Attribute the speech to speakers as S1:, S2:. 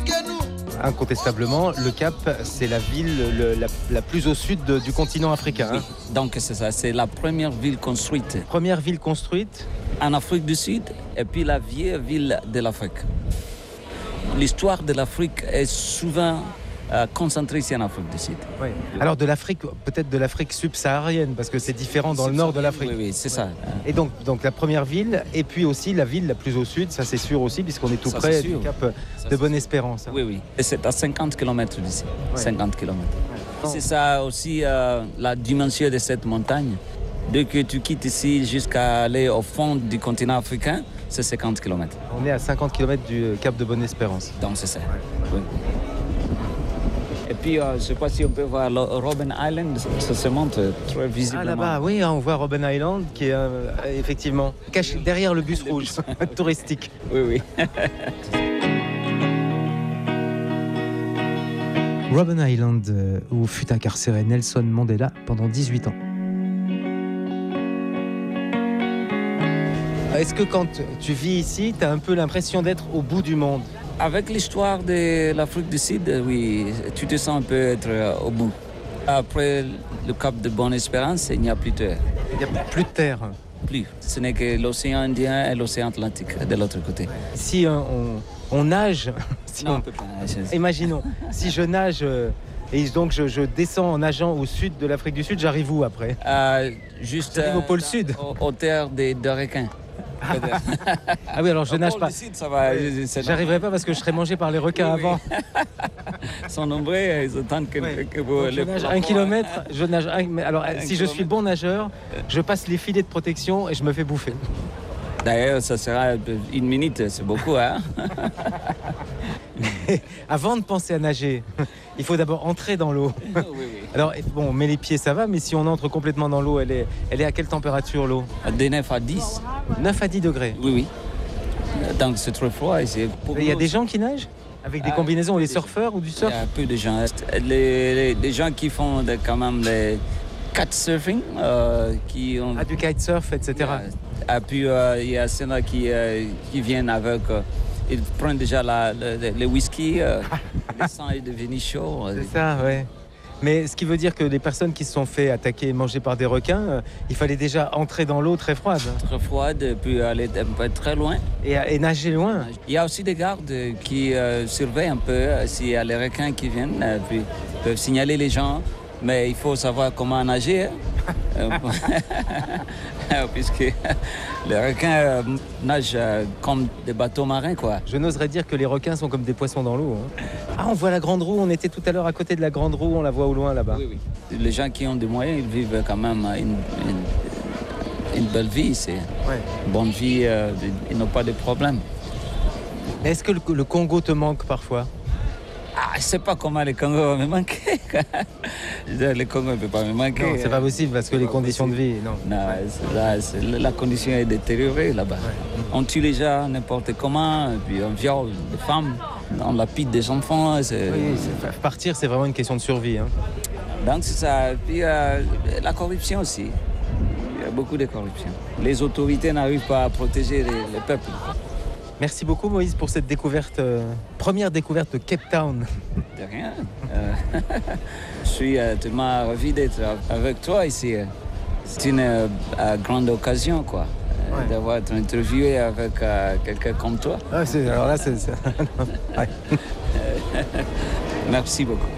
S1: Incontestablement, le Cap, c'est la ville la plus au sud du continent africain.
S2: Oui. Donc c'est ça, c'est la première ville construite.
S1: Première ville construite
S2: en Afrique du Sud et puis la vieille ville de l'Afrique. L'histoire de l'Afrique est souvent concentrée ici en Afrique du Sud.
S1: Oui. Alors de l'Afrique, peut-être de l'Afrique subsaharienne, parce que c'est différent dans le nord de l'Afrique.
S2: Oui, c'est ça.
S1: Et donc la première ville, et puis aussi la ville la plus au sud, ça c'est sûr aussi, puisqu'on est tout près du Cap de Bonne-Espérance.
S2: Oui. Et c'est à 50 km d'ici. Ouais. 50 km. Ouais. C'est ça aussi la dimension de cette montagne. Dès que tu quittes ici jusqu'à aller au fond du continent africain, c'est 50 km.
S1: On est à 50 km du Cap de Bonne-Espérance.
S2: Donc c'est ça. Ouais. Oui. Et puis, je ne sais pas si on peut voir Robben Island, ça se montre très visiblement.
S1: Ah là-bas, oui, on voit Robben Island qui est effectivement caché derrière le bus rouge touristique.
S2: Oui.
S1: Robben Island, où fut incarcéré Nelson Mandela pendant 18 ans. Est-ce que quand tu vis ici, tu as un peu l'impression d'être au bout du monde ?
S2: Avec l'histoire de l'Afrique du Sud, oui, tu te sens un peu être au bout. Après le Cap de Bonne-Espérance, il n'y a plus de terre.
S1: Il n'y a plus de terre.
S2: Plus. Ce n'est que l'océan Indien et l'océan Atlantique de l'autre côté.
S1: Si on nage,
S2: non, on peut pas nager.
S1: Imaginons, si je nage et donc je descends en nageant au sud de l'Afrique du Sud, j'arrive où après ?
S2: Juste
S1: au pôle sud.
S2: Aux terres des requins.
S1: Ah oui, alors je nage pas.
S2: Sud, ça va,
S1: j'arriverai pas parce que je serai mangé par les requins avant.
S2: Ils sont nombreux, ils attendent que vous...
S1: Je nage 1 kilomètre, alors si je suis bon nageur, je passe les filets de protection et je me fais bouffer.
S2: D'ailleurs, ça sera 1 minute, c'est beaucoup, hein.
S1: Avant de penser à nager, il faut d'abord entrer dans l'eau.
S2: Oui.
S1: Alors, bon, on met les pieds, ça va, mais si on entre complètement dans l'eau, elle est à quelle température, l'eau ?
S2: De 9 à 10.
S1: 9 à 10 degrés ?
S2: Oui. Donc, c'est trop froid ici.
S1: Il y a des gens qui nagent ? Avec des combinaisons, ou les surfeurs ou du surf ?
S2: Il y a peu de gens. Des gens qui font quand même les kitesurfing. Qui ont...
S1: du kitesurf, etc.
S2: Et puis, il y a ceux-là qui viennent avec... ils prennent déjà le whisky, le sang est devenu chaud.
S1: C'est ça, ouais. Mais ce qui veut dire que les personnes qui se sont fait attaquer et manger par des requins, il fallait déjà entrer dans l'eau très froide.
S2: Très froide, puis aller un peu très loin.
S1: Et nager loin.
S2: Il y a aussi des gardes qui surveillent un peu s'il y a les requins qui viennent, puis peuvent signaler les gens. Mais il faut savoir comment nager. Puisque les requins nagent comme des bateaux marins, quoi.
S1: Je n'oserais dire que les requins sont comme des poissons dans l'eau. Hein. Ah, on voit la Grande Roue, on était tout à l'heure à côté de la Grande Roue, on la voit au loin là-bas.
S2: Oui. Les gens qui ont des moyens, ils vivent quand même une belle vie. C'est une bonne vie, ils n'ont pas de problèmes.
S1: Mais est-ce que le Congo te manque parfois ?
S2: Je ne sais pas comment le Congo va me manquer. Le Congo ne peut pas me manquer.
S1: Non, c'est pas possible parce que les conditions de vie, non.
S2: La condition est détériorée là-bas. Ouais. On tue les gens n'importe comment, puis on viole des femmes, on lapide des enfants.
S1: Partir, c'est vraiment une question de survie. Hein.
S2: Donc c'est ça. Puis la corruption aussi. Il y a beaucoup de corruption. Les autorités n'arrivent pas à protéger les peuples.
S1: Merci beaucoup Moïse pour cette découverte, première découverte de Cape Town.
S2: De rien. Je suis tellement ravi d'être avec toi ici. C'est une grande occasion, quoi, d'avoir été interviewé avec quelqu'un comme toi.
S1: Alors là, c'est...
S2: Merci beaucoup.